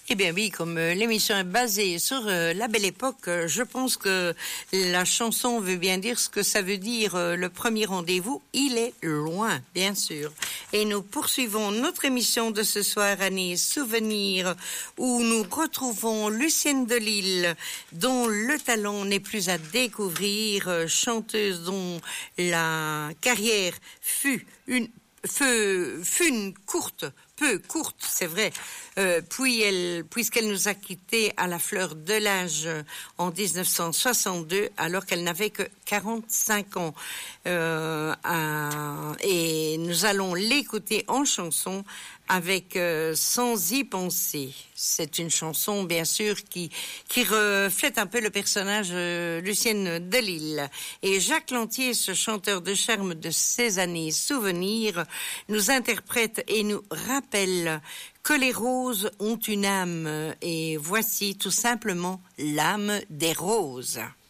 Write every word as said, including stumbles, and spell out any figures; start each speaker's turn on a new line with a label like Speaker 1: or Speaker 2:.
Speaker 1: Eh bien oui, comme euh, l'émission est basée sur euh, la belle époque, euh, je pense que la chanson veut bien dire ce que ça veut dire. Euh, le premier rendez-vous, il est loin, bien sûr. Et nous poursuivons notre émission de ce soir, Années Souvenirs, où nous retrouvons Lucienne Delisle, dont le talent n'est plus à découvrir, euh, chanteuse dont la carrière fut une, fut, fut une courte peu courte, c'est vrai, euh, puis elle, puisqu'elle nous a quittés à la fleur de l'âge en dix-neuf cent soixante-deux, alors qu'elle n'avait que quarante-cinq ans. Euh, à, et nous allons l'écouter en chanson avec euh, Sans y penser. C'est une chanson, bien sûr, qui, qui reflète un peu le personnage euh, Lucienne Delisle. Et Jacques Lantier, ce chanteur de charme de ses années souvenirs, nous interprète et nous rappelle que les roses ont une âme. Et voici tout simplement l'âme des roses.